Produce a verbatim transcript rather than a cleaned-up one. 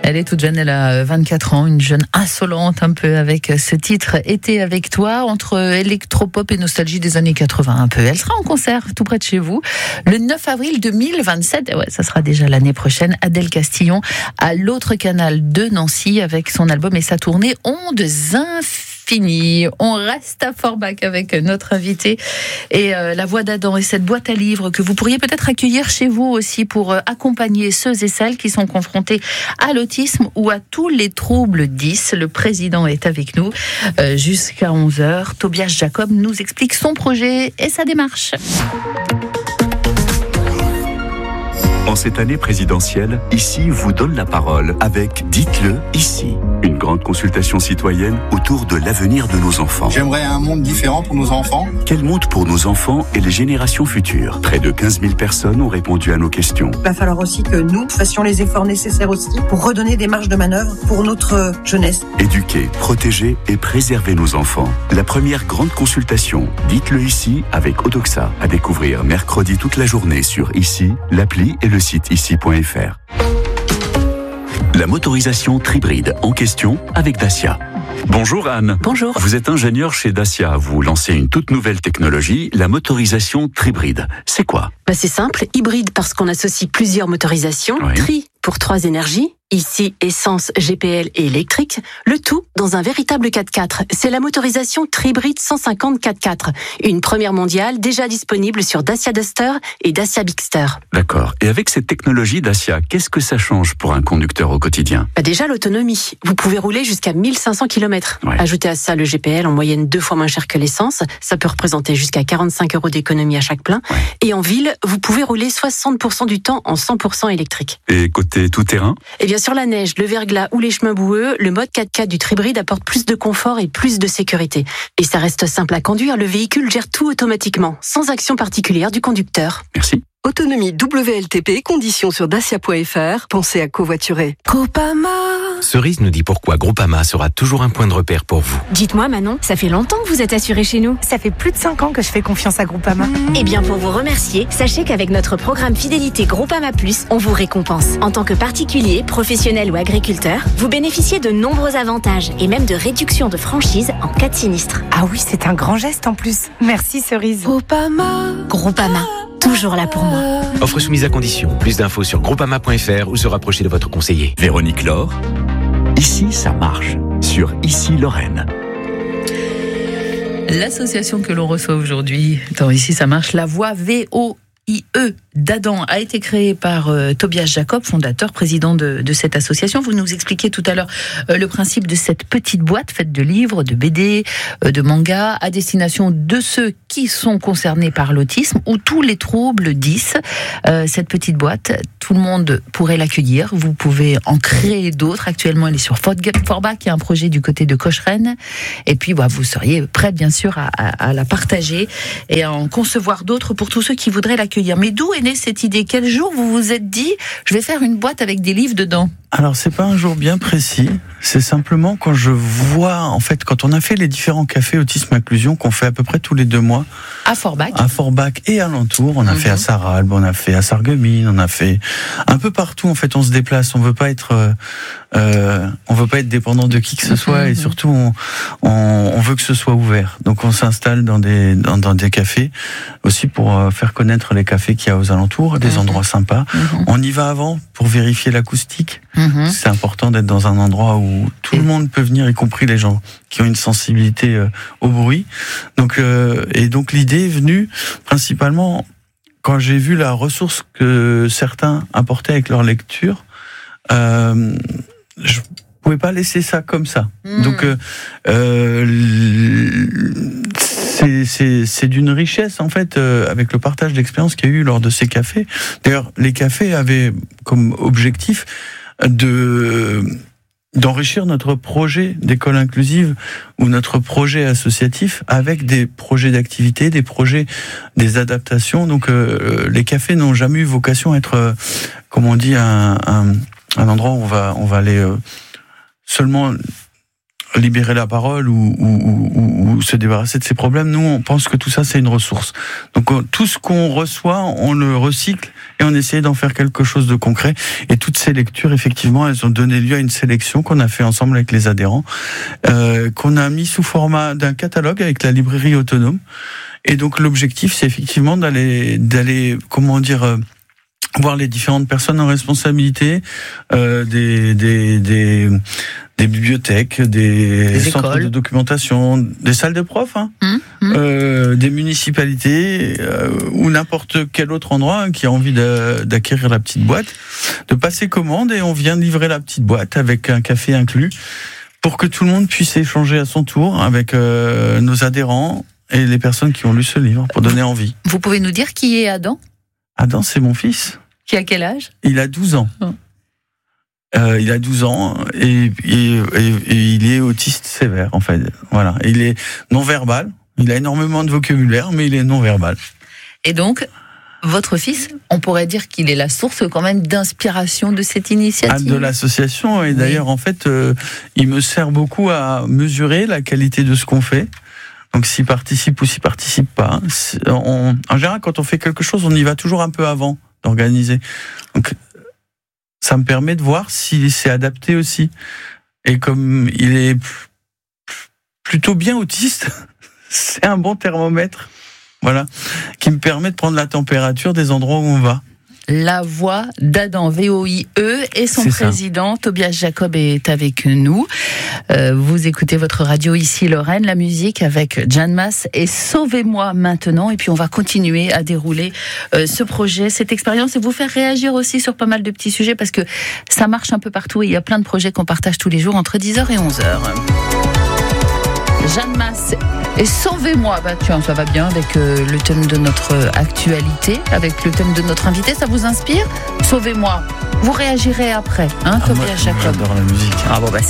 Elle est toute jeune, elle a vingt-quatre ans, une jeune insolente un peu avec ce titre « Été avec toi » entre électropop et nostalgie des années quatre-vingts un peu. Elle sera en concert tout près de chez vous le neuf avril deux mille vingt-sept. Ouais, ça sera déjà l'année prochaine. Adèle Castillon à l'autre canal de Nancy avec son album et sa tournée Ondes Infinies. On reste à Forbach avec notre invité et euh, la voix d'Adam et cette boîte à livres que vous pourriez peut-être accueillir chez vous aussi pour euh, accompagner ceux et celles qui sont confrontés à l'autisme ou à tous les troubles dys. Le président est avec nous euh, jusqu'à onze heures. Tobias Jacob nous explique son projet et sa démarche. En cette année présidentielle, Ici vous donne la parole avec Dites-le ici. Une grande consultation citoyenne autour de l'avenir de nos enfants. J'aimerais un monde différent pour nos enfants. Quel monde pour nos enfants et les générations futures? Près de quinze mille personnes ont répondu à nos questions. Il va falloir aussi que nous fassions les efforts nécessaires aussi pour redonner des marges de manœuvre pour notre jeunesse. Éduquer, protéger et préserver nos enfants. La première grande consultation, Dites-le ici avec Odoxa. À découvrir mercredi toute la journée sur Ici, l'appli et le site ici point f r. La motorisation Tribride en question avec Dacia. Bonjour Anne. Bonjour. Vous êtes ingénieur chez Dacia. Vous lancez une toute nouvelle technologie, la motorisation Tribride. C'est quoi? Bah c'est simple, hybride parce qu'on associe plusieurs motorisations, Oui. tri pour trois énergies, ici essence, G P L et électrique, le tout dans un véritable quatre-quatre. C'est la motorisation Tribride cent cinquante quatre-quatre, une première mondiale déjà disponible sur Dacia Duster et Dacia Bigster. D'accord. Et avec cette technologie Dacia, qu'est-ce que ça change pour un conducteur au quotidien? Bah déjà l'autonomie, vous pouvez rouler jusqu'à mille cinq cents kilomètres. Ouais. Ajoutez à ça le G P L en moyenne deux fois moins cher que l'essence, ça peut représenter jusqu'à quarante-cinq euros d'économie à chaque plein. Ouais. Et en ville, vous pouvez rouler soixante pour cent du temps en cent pour cent électrique. Et côté tout-terrain? Et bien sur la neige, le verglas ou les chemins boueux, le mode quatre-quatre du Tribride apporte plus de confort et plus de sécurité. Et ça reste simple à conduire, le véhicule gère tout automatiquement, sans action particulière du conducteur. Merci. Autonomie W L T P, conditions sur dacia point f r. Pensez à covoiturer. Groupama. Cerise nous dit pourquoi Groupama sera toujours un point de repère pour vous. Dites-moi Manon, ça fait longtemps que vous êtes assuré chez nous. Ça fait plus de cinq ans que je fais confiance à Groupama. Eh bien pour vous remercier, sachez qu'avec notre programme fidélité Groupama Plus, on vous récompense. En tant que particulier, professionnel ou agriculteur, vous bénéficiez de nombreux avantages et même de réductions de franchise en cas de sinistre. Ah oui, c'est un grand geste en plus. Merci Cerise. Groupama. Groupama. Toujours là pour moi. Offre soumise à condition. Plus d'infos sur groupama point f r ou se rapprocher de votre conseiller. Véronique Laure. Ici, ça marche. Sur Ici Lorraine. L'association que l'on reçoit aujourd'hui, dans Ici ça marche, la voix V O I E d'Adam a été créée par euh, Tobias Jacob, fondateur, président de, de cette association. Vous nous expliquiez tout à l'heure euh, le principe de cette petite boîte faite de livres, de B D, euh, de mangas, à destination de ceux qui sont concernés par l'autisme ou tous les troubles dys. Euh, cette petite boîte, tout le monde pourrait l'accueillir. Vous pouvez en créer d'autres. Actuellement, elle est sur Forbach, qui est un projet du côté de Cocheren. Et puis, bah, vous seriez prêt, bien sûr, à, à, à la partager et à en concevoir d'autres pour tous ceux qui voudraient l'accueillir. Mais d'où est née cette idée? Quel jour vous vous êtes dit, je vais faire une boîte avec des livres dedans? Alors, c'est pas un jour bien précis. C'est simplement quand je vois, en fait, quand on a fait les différents cafés autisme inclusion qu'on fait à peu près tous les deux mois. À Forbach. À Forbach et alentour. On a mm-hmm. fait à Sarralbe, on a fait à Sarreguemines, on a fait un peu partout. En fait, on se déplace. On veut pas être, euh, euh, on veut pas être dépendant de qui que ce soit, mm-hmm. et surtout, on, on, on veut que ce soit ouvert. Donc, on s'installe dans des, dans, dans des cafés aussi pour euh, faire connaître les cafés qu'il y a aux alentours, des mm-hmm. endroits sympas. Mm-hmm. On y va avant pour vérifier l'acoustique. Mmh. C'est important d'être dans un endroit où tout le monde peut venir, y compris les gens qui ont une sensibilité euh, au bruit. Donc, euh, et donc l'idée est venue principalement quand j'ai vu la ressource que certains apportaient avec leur lecture. Euh, je pouvais pas laisser ça comme ça. Mmh. Donc euh, euh, c'est, c'est, c'est d'une richesse en fait euh, avec le partage d'expériences qu'il y a eu lors de ces cafés. D'ailleurs, les cafés avaient comme objectif de d'enrichir notre projet d'école inclusive ou notre projet associatif avec des projets d'activité, des projets, des adaptations. Donc euh, les cafés n'ont jamais eu vocation à être, euh, comme on dit, un, un, un endroit où on va on va aller euh, seulement libérer la parole ou, ou, ou, ou se débarrasser de ses problèmes. Nous, on pense que tout ça, c'est une ressource. Donc, on, tout ce qu'on reçoit, on le recycle et on essaie d'en faire quelque chose de concret. Et toutes ces lectures, effectivement, elles ont donné lieu à une sélection qu'on a fait ensemble avec les adhérents, euh, qu'on a mis sous format d'un catalogue avec la librairie autonome. Et donc, l'objectif, c'est effectivement d'aller, d'aller, comment dire, euh, voir les différentes personnes en responsabilité, euh, des, des, des, des bibliothèques, des, des centres écoles. de documentation, des salles de profs, hein, Mmh, mmh. Euh, des municipalités euh, ou n'importe quel autre endroit hein, qui a envie de, d'acquérir la petite boîte, de passer commande et on vient livrer la petite boîte avec un café inclus pour que tout le monde puisse échanger à son tour avec euh, nos adhérents et les personnes qui ont lu ce livre pour donner envie. Vous pouvez nous dire qui est Adam ? Adam, c'est mon fils. Qui a quel âge ? Il a douze ans. Oh. Euh, il a douze ans et, et, et, et il est autiste sévère, en fait. Voilà. Il est non-verbal. Il a énormément de vocabulaire, mais il est non-verbal. Et donc, votre fils, on pourrait dire qu'il est la source quand même d'inspiration de cette initiative. Ah, de l'association. Et d'ailleurs, oui. en fait, euh, il me sert beaucoup à mesurer la qualité de ce qu'on fait. Donc, s'il participe ou s'il participe pas. On, en général, quand on fait quelque chose, on y va toujours un peu avant d'organiser. Donc, ça me permet de voir si c'est adapté aussi. Et comme il est plutôt bien autiste, c'est un bon thermomètre, voilà, qui me permet de prendre la température des endroits où on va. La voix d'Adam, V O I E, et son C'est président, ça. Tobias Jacob, est avec nous. Euh, vous écoutez votre radio ici, Lorraine, la musique avec Jan Mas et Sauvez-moi maintenant. Et puis on va continuer à dérouler euh, ce projet, cette expérience, et vous faire réagir aussi sur pas mal de petits sujets, parce que ça marche un peu partout et il y a plein de projets qu'on partage tous les jours entre dix heures et onze heures. Jeanne Masse et Sauvez-moi, bah tiens, ça va bien avec euh, le thème de notre actualité, avec le thème de notre invité, ça vous inspire ? Sauvez-moi, vous réagirez après, hein, Ah, Tobias moi, Jacob. J'adore la musique. Ah bon, bah,